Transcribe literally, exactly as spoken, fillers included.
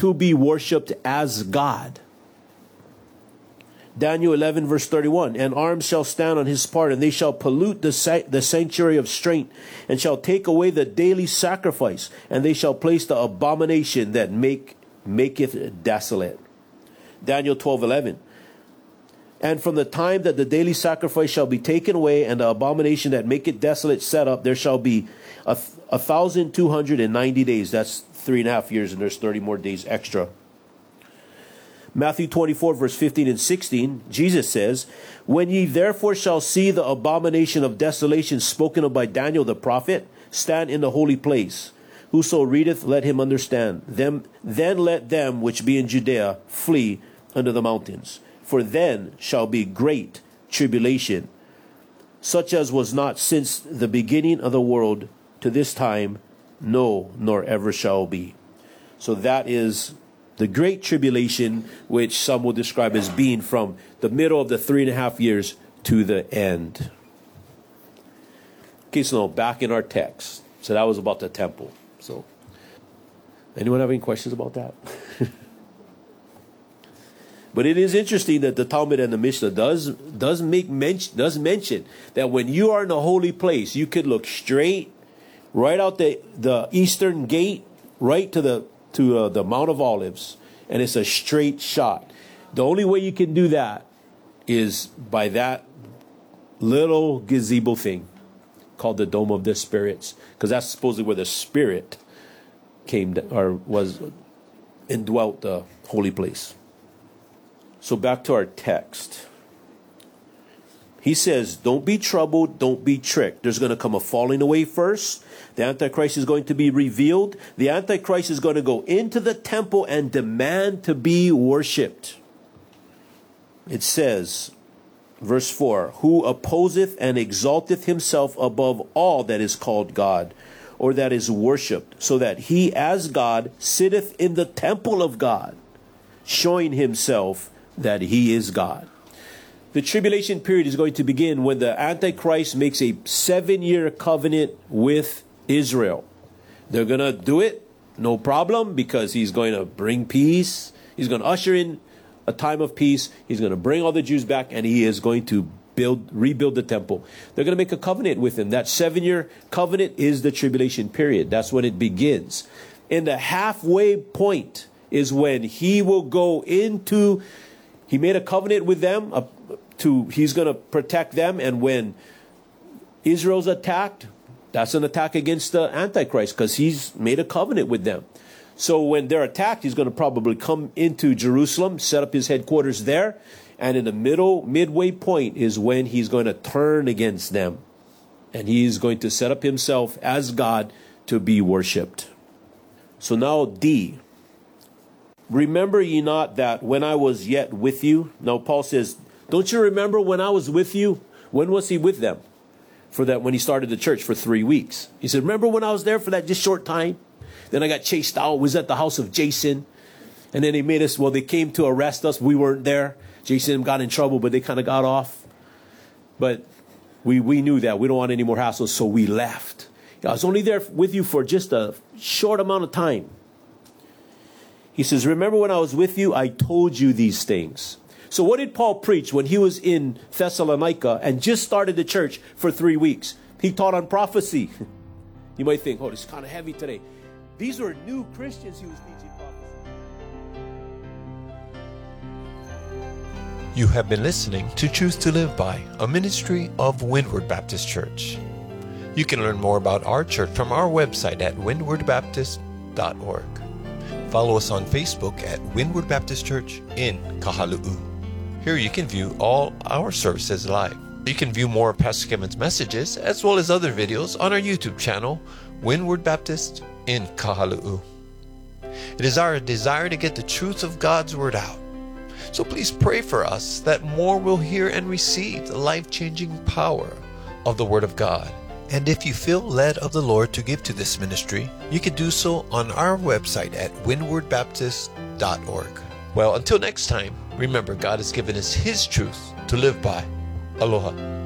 to be worshipped as God. Daniel eleven verse thirty-one, and arms shall stand on his part, and they shall pollute the, sa- the sanctuary of strength, and shall take away the daily sacrifice, and they shall place the abomination that make maketh desolate. Daniel twelve eleven, and from the time that the daily sacrifice shall be taken away, and the abomination that maketh desolate set up, there shall be a, a thousand two hundred and ninety days. That's three and a half years, and there's thirty more days extra. Matthew twenty-four, verse fifteen and sixteen, Jesus says, when ye therefore shall see the abomination of desolation spoken of by Daniel the prophet, stand in the holy place. Whoso readeth, let him understand. Them, then let them which be in Judea flee unto the mountains. For then shall be great tribulation, such as was not since the beginning of the world to this time, no, nor ever shall be. So that is the great tribulation, which some will describe as being from the middle of the three and a half years to the end. Okay, so now back in our text. So that was about the temple. So, anyone have any questions about that? But it is interesting that the Talmud and the Mishnah does does make mention does mention that when you are in the holy place, you could look straight right out the the eastern gate, right to the to uh, the Mount of Olives, and it's a straight shot. The only way you can do that is by that little gazebo thing called the Dome of the Spirits, because that's supposedly where the Spirit came to, or was indwelt the holy place. So back to our text. He says, don't be troubled, don't be tricked. There's going to come a falling away first. The Antichrist is going to be revealed. The Antichrist is going to go into the temple and demand to be worshipped. It says, verse four, who opposeth and exalteth himself above all that is called God, or that is worshipped, so that he as God sitteth in the temple of God, showing himself that he is God. The tribulation period is going to begin when the Antichrist makes a seven-year covenant with Israel. They're going to do it, no problem, because he's going to bring peace. He's going to usher in a time of peace. He's going to bring all the Jews back, and he is going to build, rebuild the temple. They're going to make a covenant with him. That seven-year covenant is the tribulation period. That's when it begins. In the halfway point is when he will go into, he made a covenant with them, a, to he's going to protect them, and when Israel's attacked, that's an attack against the Antichrist, because he's made a covenant with them. So when they're attacked, he's going to probably come into Jerusalem, set up his headquarters there, and in the middle, midway point is when he's going to turn against them, and he's going to set up himself as God to be worshipped. So now D. Remember ye not that when I was yet with you? Now Paul says, don't you remember when I was with you? When was he with them? For that, when he started the church for three weeks. He said, remember when I was there for that just short time? Then I got chased out, was at the house of Jason. And then they made us, well, they came to arrest us. We weren't there. Jason got in trouble, but they kind of got off. But we, we knew that. We don't want any more hassles, so we left. I was only there with you for just a short amount of time. He says, remember when I was with you, I told you these things. So what did Paul preach when he was in Thessalonica and just started the church for three weeks? He taught on prophecy. You might think, oh, this is kind of heavy today. These were new Christians he was teaching prophecy. You have been listening to Choose to Live By, a ministry of Windward Baptist Church. You can learn more about our church from our website at windward baptist dot org. Follow us on Facebook at Windward Baptist Church in Kahalu'u. Here you can view all our services live. You can view more of Pastor Kevin's messages as well as other videos on our YouTube channel, Windward Baptist in Kahalu'u. It is our desire to get the truth of God's Word out. So please pray for us that more will hear and receive the life-changing power of the Word of God. And if you feel led of the Lord to give to this ministry, you can do so on our website at windward baptist dot org. Well, until next time, remember God has given us His truth to live by. Aloha.